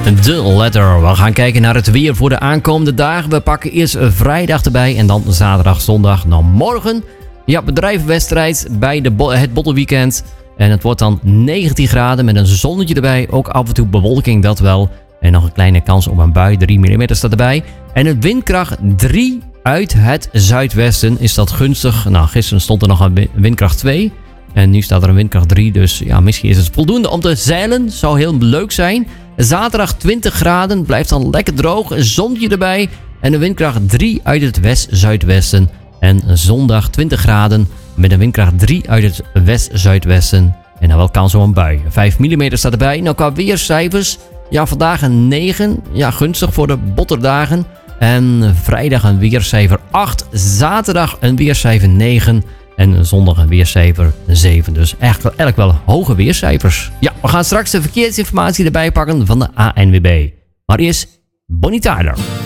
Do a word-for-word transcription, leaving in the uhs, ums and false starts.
De Letter. We gaan kijken naar het weer voor de aankomende dagen. We pakken eerst vrijdag erbij en dan zaterdag, zondag. Nou, morgen, ja, bedrijvenwedstrijd bij de bo- het Bottelweekend. En het wordt dan negentien graden met een zonnetje erbij. Ook af en toe bewolking, dat wel. En nog een kleine kans op een bui. drie millimeter staat erbij. En een windkracht drie uit het zuidwesten. Is dat gunstig? Nou, gisteren stond er nog een windkracht twee. En nu staat er een windkracht drie. Dus ja, misschien is het voldoende om te zeilen. Zou heel leuk zijn. Zaterdag twintig graden. Blijft dan lekker droog. Een zonnetje erbij. En een windkracht drie uit het west-zuidwesten. En zondag twintig graden. Met een windkracht drie uit het west-zuidwesten. En dan wel kans op een bui. vijf millimeter staat erbij. Nou, qua weercijfers. Ja, vandaag een negen. Ja, gunstig voor de botterdagen. En vrijdag een weercijfer acht. Zaterdag een weercijfer negen. En zondag een weercijfer zeven. Dus eigenlijk eigenlijk wel hoge weercijfers. Ja, we gaan straks de verkeersinformatie erbij pakken van de A N W B. Maar eerst Bonnie Tyler.